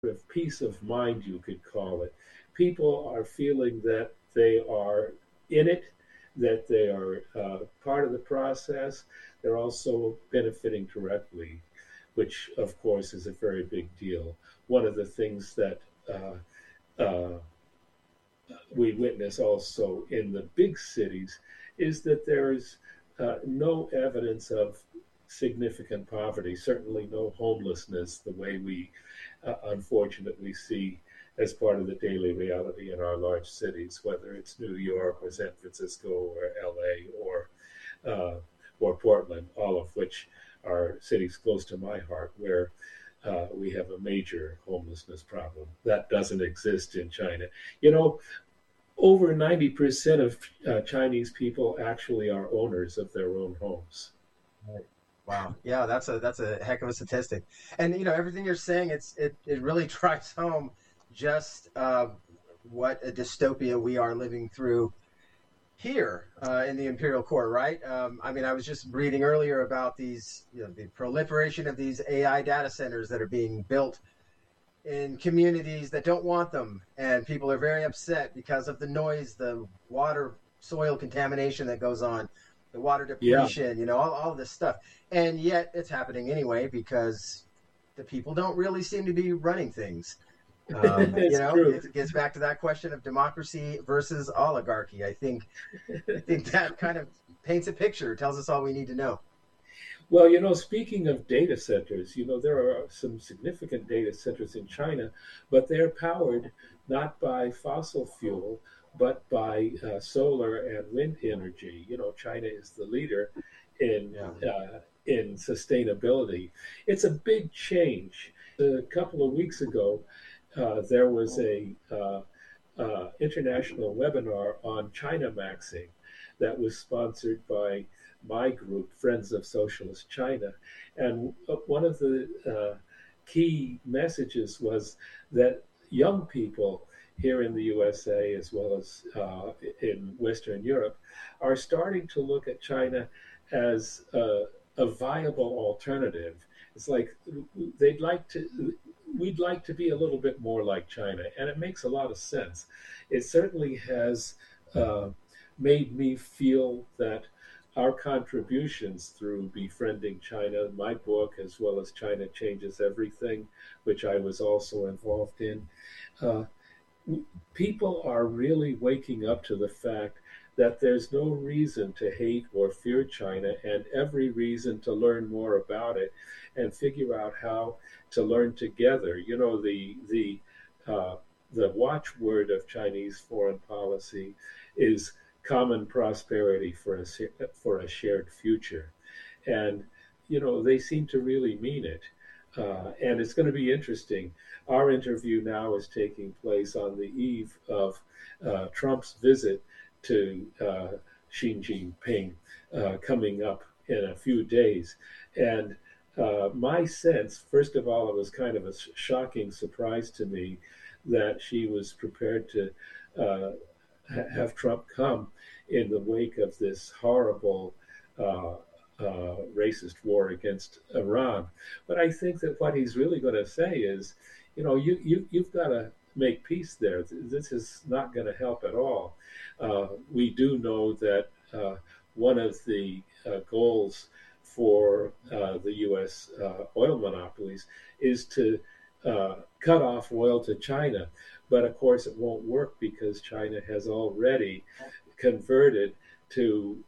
of peace of mind, you could call it. People are feeling that they are in it, that they are part of the process. They're also benefiting directly, which, of course, is a very big deal. One of the things that uh, we witness also in the big cities is that there is no evidence of significant poverty, certainly no homelessness, the way we unfortunately see as part of the daily reality in our large cities, whether it's New York or San Francisco or LA uh, or Portland, all of which are cities close to my heart, where we have a major homelessness problem that doesn't exist in China. You know, over 90% of Chinese people actually are owners of their own homes. Right. Wow. Yeah, that's a heck of a statistic. And everything you're saying, it really drives home just what a dystopia we are living through here in the imperial core, right? I mean, I was just reading earlier about these, the proliferation of these AI data centers that are being built in communities that don't want them, and people are very upset because of the noise, the water, soil contamination that goes on, the water Yeah, depletion, all this stuff. And yet it's happening anyway because the people don't really seem to be running things. it's true. It gets back to that question of democracy versus oligarchy. I think that kind of paints a picture, tells us all we need to know. Well, speaking of data centers, there are some significant data centers in China, but they're powered not by fossil fuel, but by solar and wind energy. China is the leader in Yeah. in sustainability. It's a big change. A couple of weeks ago, there was a international webinar on China Maxing that was sponsored by my group, Friends of Socialist China. And one of the key messages was that young people here in the USA, as well as in Western Europe, are starting to look at China as a viable alternative. It's like they'd like to, we'd like to be a little bit more like China, and it makes a lot of sense. It certainly has uh, made me feel that our contributions through befriending China, my book, as well as China Changes Everything, which I was also involved in, uh, people are really waking up to the fact that there's no reason to hate or fear China and every reason to learn more about it and figure out how to learn together. The watchword of Chinese foreign policy is common prosperity for a shared future, and they seem to really mean it. And it's going to be interesting. Our interview now is taking place on the eve of Trump's visit to Xi Jinping coming up in a few days. And my sense, first of all, it was kind of a shocking surprise to me that she was prepared to uh, have Trump come in the wake of this horrible racist war against Iran. But I think that what he's really going to say is, you've got to make peace there. This is not going to help at all. We do know that one of the goals for the U.S. Oil monopolies is to cut off oil to China. But of course, it won't work because China has already converted to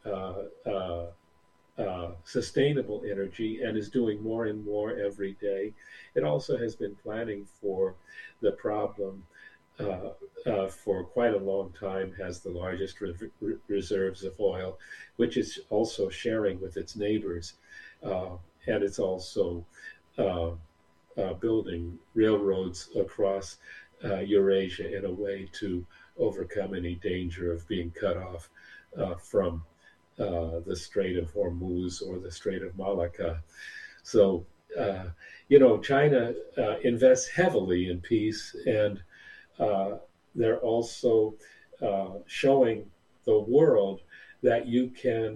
sustainable energy and is doing more and more every day. It also has been planning for the problem for quite a long time, has the largest reserves of oil, which is also sharing with its neighbors. Uh, and it's also uh, building railroads across Eurasia in a way to overcome any danger of being cut off from the Strait of Hormuz or the Strait of Malacca. So, China invests heavily in peace, and uh, they're also showing the world that you can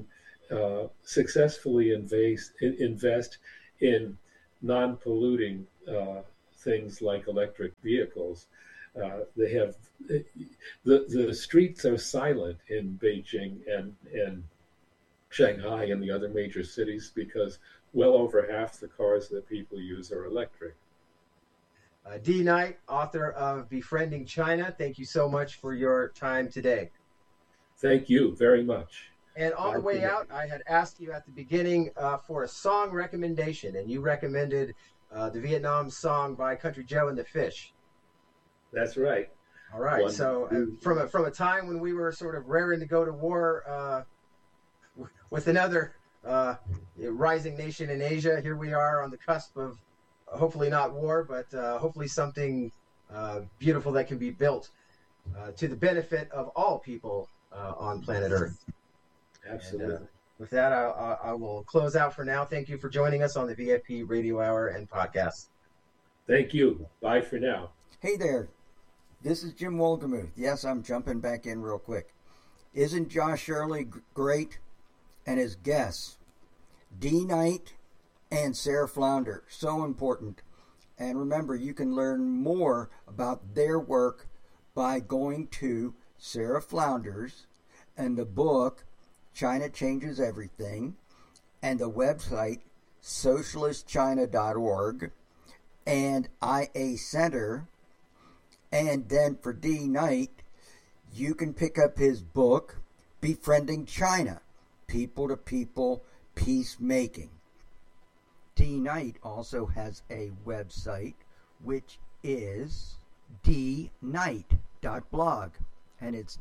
successfully invest in non polluting things like electric vehicles. They have the streets are silent in Beijing and Shanghai and the other major cities because well over half the cars that people use are electric. Dee Knight, author of Befriending China, thank you so much for your time today. Thank you very much. And on the way out, I had asked you at the beginning for a song recommendation, and you recommended the Vietnam song by Country Joe and the Fish. That's right. All right. From a time when we were sort of raring to go to war with another rising nation in Asia, here we are on the cusp of hopefully not war, but hopefully something beautiful that can be built to the benefit of all people on planet Earth. Absolutely. And, with that, I will close out for now. Thank you for joining us on the VFP Radio Hour and podcast. Thank you. Bye for now. Hey there. This is Jim Wolgemuth. Yes, I'm jumping back in real quick. Isn't Josh Shirley great? And his guests, Dee Knight and Sarah Flounder, so important. And remember, you can learn more about their work by going to Sarah Flounder's and the book China Changes Everything and the website socialistchina.org and IA Center. And then for Dee Knight, you can pick up his book Befriending China, People to People Peacemaking. Dee Knight also has a website which is deeknight.blog, and it's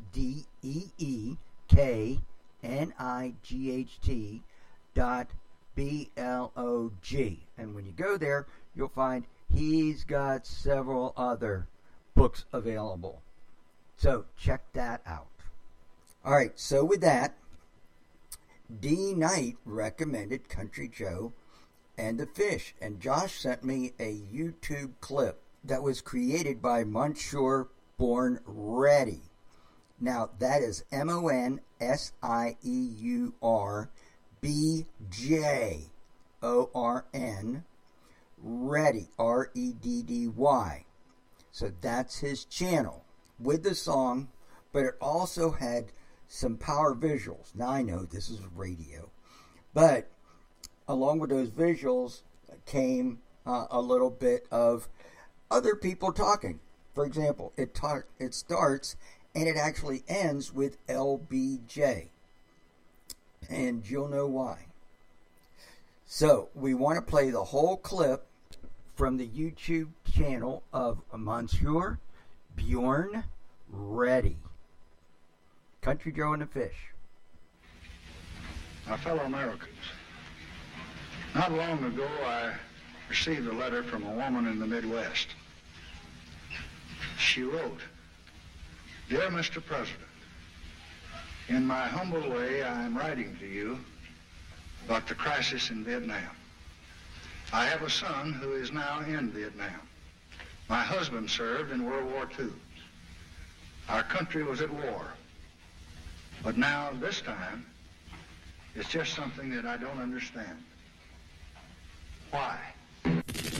DEEKNIGHT.blog. And when you go there, you'll find he's got several other books available. So check that out. All right, so with that, Dee Knight recommended Country Joe and the Fish, and Josh sent me a YouTube clip that was created by Monsieur Born Ready. Now, that is MONSIEURBJORN Ready, REDDY. So that's his channel with the song, but it also had some power visuals. Now I know this is radio, but along with those visuals came a little bit of other people talking. For example, it starts and it actually ends with LBJ, and you'll know why. So we want to play the whole clip from the YouTube channel of Monsieur Bjorn Ready. Country Joe and the Fish. My fellow Americans, not long ago I received a letter from a woman in the Midwest. She wrote, "Dear Mr. President, in my humble way I am writing to you about the crisis in Vietnam. I have a son who is now in Vietnam. My husband served in World War II. Our country was at war. But now, this time, it's just something that I don't understand. Why?